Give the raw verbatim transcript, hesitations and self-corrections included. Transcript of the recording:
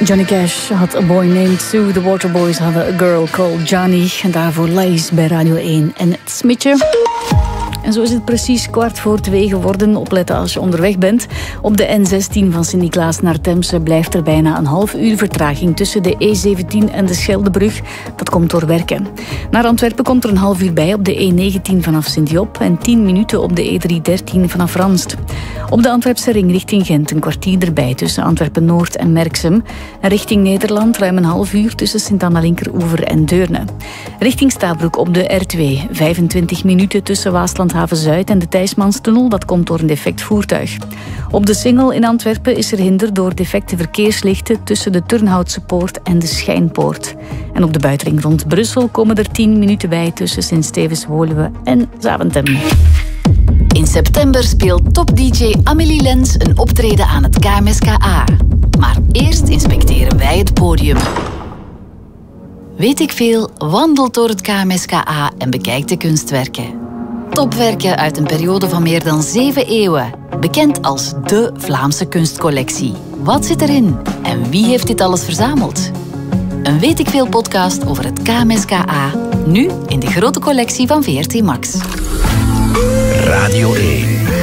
Johnny Cash had A Boy Named Sue. The Waterboys hadden A Girl Called Johnny. En daarvoor Lies bij Radio één en het Smitje. En zo is het precies kwart voor twee geworden. Opletten als je onderweg bent. Op de N zestien van Sint-Niklaas naar Temse blijft er bijna een half uur vertraging tussen de E zeventien en de Scheldebrug. Dat komt door werken. Naar Antwerpen komt er een half uur bij op de E negentien vanaf Sint-Job en tien minuten op de E driehonderddertien vanaf Ranst. Op de Antwerpse ring richting Gent een kwartier erbij tussen Antwerpen-Noord en Merksem. En richting Nederland ruim een half uur tussen Sint-Anna-Linkeroever en Deurne. Richting Stabroek op de R twee vijfentwintig minuten tussen Waaslandhaven-Zuid en de Thijsmanstunnel. Dat komt door een defect voertuig. Op de Singel in Antwerpen is er hinder door defecte verkeerslichten tussen de Turnhoutse Poort en de Schijnpoort. En op de buitenring rond Brussel komen er tien minuten bij tussen Sint-Stevens-Woluwe en Zaventem. In september speelt top-D J Amélie Lens een optreden aan het K M S K A. Maar eerst inspecteren wij het podium. Weet ik veel, wandelt door het K M S K A en bekijkt de kunstwerken. Topwerken uit een periode van meer dan zeven eeuwen. Bekend als de Vlaamse kunstcollectie. Wat zit erin? En wie heeft dit alles verzameld? Een Weet ik veel podcast over het K M S K A. Nu in de grote collectie van V R T Max. Radio één.